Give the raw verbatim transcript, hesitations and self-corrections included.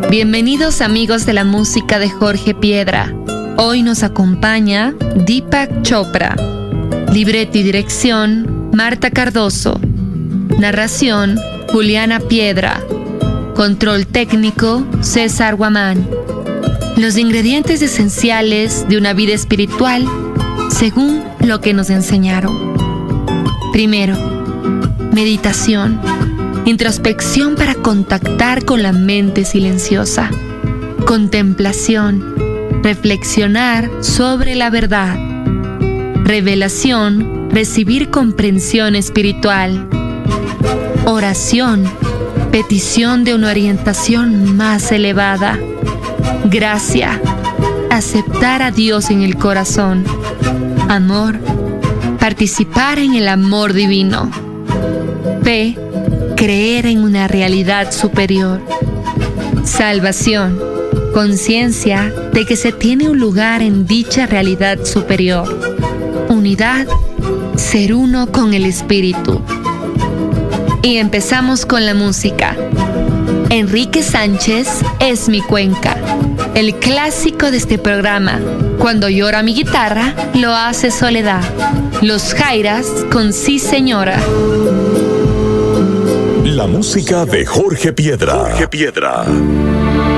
Bienvenidos amigos de la música de Jorge Piedra. Hoy nos acompaña Deepak Chopra. Libreto y dirección, Marta Cardoso. Narración, Juliana Piedra. Control técnico, César Guamán. Los ingredientes esenciales de una vida espiritual, según lo que nos enseñaron. Primero, meditación. Introspección para contactar con la mente silenciosa. Contemplación. Reflexionar sobre la verdad. Revelación. Recibir comprensión espiritual. Oración. Petición de una orientación más elevada. Gracia. Aceptar a Dios en el corazón. Amor. Participar en el amor divino. Fe. Creer en una realidad superior. Salvación. Conciencia de que se tiene un lugar en dicha realidad superior. Unidad. Ser uno con el Espíritu. Y empezamos con la música. Enrique Sánchez es mi cuenca. El clásico de este programa. Cuando llora mi guitarra, lo hace Soledad. Los Jairas con Sí Señora. La música de Jorge Piedra. Jorge Piedra.